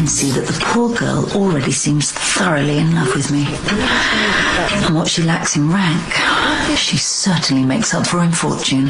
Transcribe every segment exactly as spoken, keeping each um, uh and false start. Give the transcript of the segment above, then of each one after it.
can see that the poor girl already seems thoroughly in love with me. And what she lacks in rank, she certainly makes up for in fortune.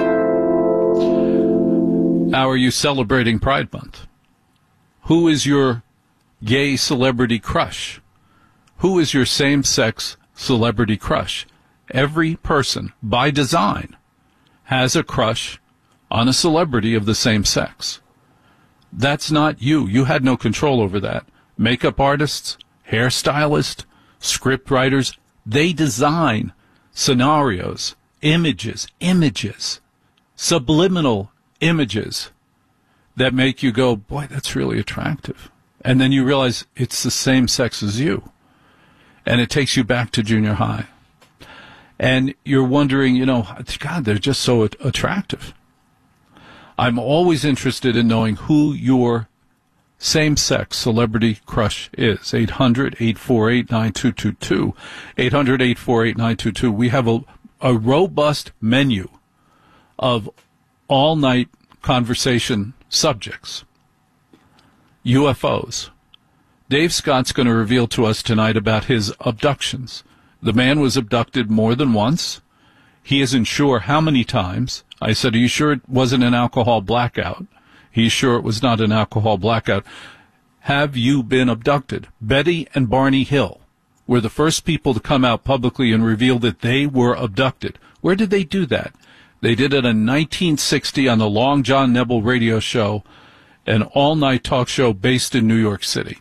How are you celebrating Pride Month? Who is your gay celebrity crush? Who is your same-sex celebrity crush? Every person, by design, has a crush on a celebrity of the same sex. That's not you. You had no control over that. Makeup artists, hairstylists, script writers, they design scenarios, images, images, subliminal images that make you go, boy, that's really attractive. And then you realize it's the same sex as you. And it takes you back to junior high. And you're wondering, you know, God, they're just so attractive. I'm always interested in knowing who your same-sex celebrity crush is. eight hundred, eight four eight, nine two two two. eight hundred, eight four eight, nine two two two. We have a, a robust menu of all-night conversation subjects. U F Os. Dave Scott's going to reveal to us tonight about his abductions. The man was abducted more than once. He isn't sure how many times. I said, are you sure it wasn't an alcohol blackout? He's sure it was not an alcohol blackout. Have you been abducted? Betty and Barney Hill were the first people to come out publicly and reveal that they were abducted. Where did they do that? They did it in nineteen sixty on the Long John Nebel radio show, an all-night talk show based in New York City.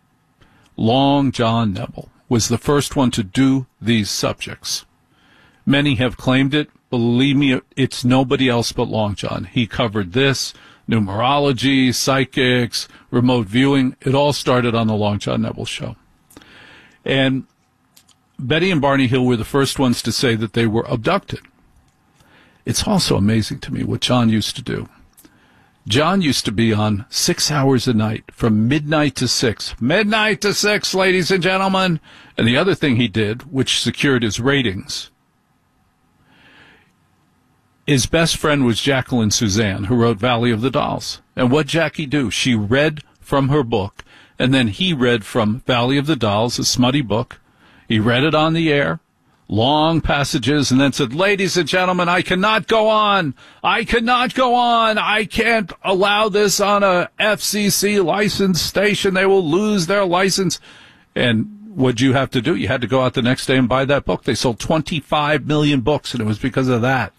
Long John Nebel was the first one to do these subjects. Many have claimed it. Believe me, it's nobody else but Long John. He covered this, numerology, psychics, remote viewing. It all started on the Long John Nebel show. And Betty and Barney Hill were the first ones to say that they were abducted. It's also amazing to me what John used to do. John used to be on six hours a night, from midnight to six. Midnight to six, ladies and gentlemen. And the other thing he did, which secured his ratings, his best friend was Jacqueline Suzanne, who wrote Valley of the Dolls. And what Jackie do? She read from her book, and then he read from Valley of the Dolls, a smutty book. He read it on the air, long passages, and then said, ladies and gentlemen, I cannot go on. I cannot go on. I can't allow this on a F C C licensed station. They will lose their license. And what'd you have to do? You had to go out the next day and buy that book. They sold twenty-five million books, and it was because of that.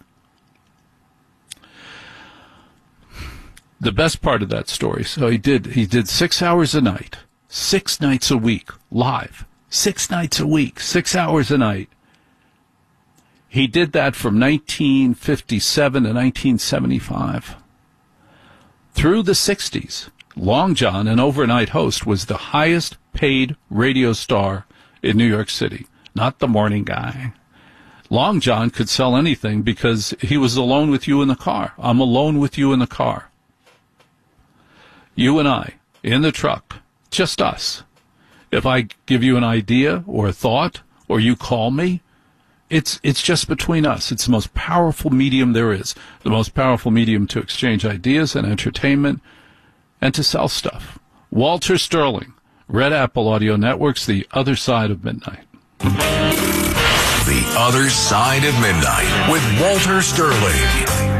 The best part of that story, so he did he did six hours a night, six nights a week, live, six nights a week, six hours a night. He did that from nineteen fifty-seven to nineteen seventy-five. Through the sixties, Long John, an overnight host, was the highest paid radio star in New York City, not the morning guy. Long John could sell anything because he was alone with you in the car. I'm alone with you in the car. You and I, in the truck, just us. If I give you an idea or a thought, or you call me, it's it's just between us. It's the most powerful medium there is, the most powerful medium to exchange ideas and entertainment and to sell stuff. Walter Sterling, Red Apple Audio Network's The Other Side of Midnight. The Other Side of Midnight with Walter Sterling.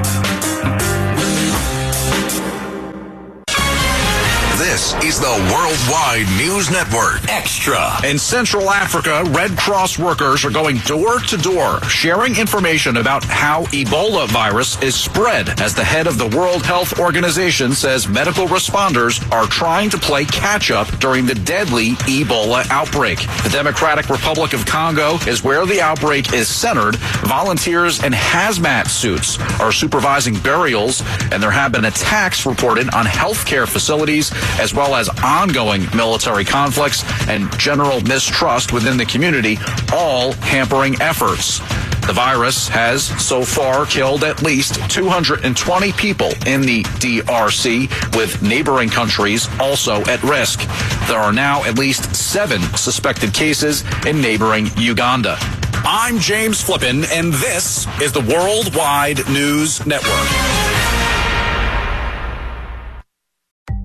This is the Worldwide News Network. Extra. In Central Africa, Red Cross workers are going door to door, sharing information about how Ebola virus is spread, as the head of the World Health Organization says medical responders are trying to play catch-up during the deadly Ebola outbreak. The Democratic Republic of Congo is where the outbreak is centered. Volunteers in hazmat suits are supervising burials, and there have been attacks reported on healthcare facilities, as well as ongoing military conflicts and general mistrust within the community, all hampering efforts. The virus has so far killed at least two hundred twenty people in the D R C, with neighboring countries also at risk. There are now at least seven suspected cases in neighboring Uganda. I'm James Flippin, and this is the Worldwide News Network.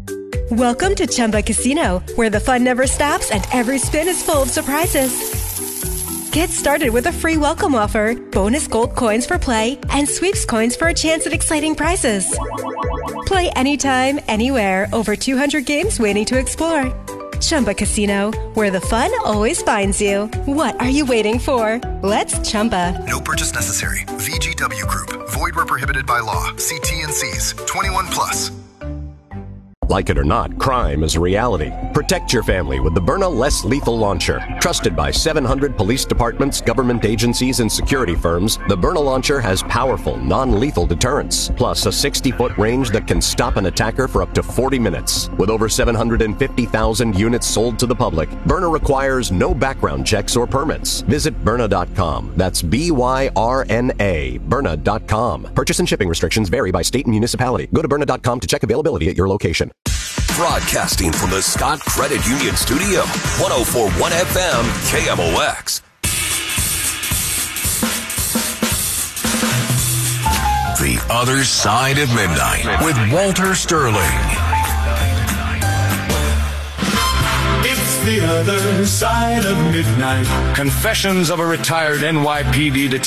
Welcome to Chumba Casino, where the fun never stops and every spin is full of surprises. Get started with a free welcome offer, bonus gold coins for play, and sweeps coins for a chance at exciting prizes. Play anytime, anywhere. Over two hundred games waiting to explore. Chumba Casino, where the fun always finds you. What are you waiting for? Let's Chumba. No purchase necessary. V G W Group. Void where prohibited by law. See T and C's. twenty-one plus. Like it or not, crime is a reality. Protect your family with the Byrna Less Lethal Launcher. Trusted by seven hundred police departments, government agencies, and security firms, the Byrna Launcher has powerful, non-lethal deterrence, plus a sixty-foot range that can stop an attacker for up to forty minutes. With over seven hundred fifty thousand units sold to the public, Byrna requires no background checks or permits. Visit Byrna dot com. That's B Y R N A, Byrna dot com. Purchase and shipping restrictions vary by state and municipality. Go to Byrna dot com to check availability at your location. Broadcasting from the Scott Credit Union Studio, one oh four point one F M, K M O X. The Other Side of Midnight with Walter Sterling. It's the other side of midnight. Confessions of a retired N Y P D detective.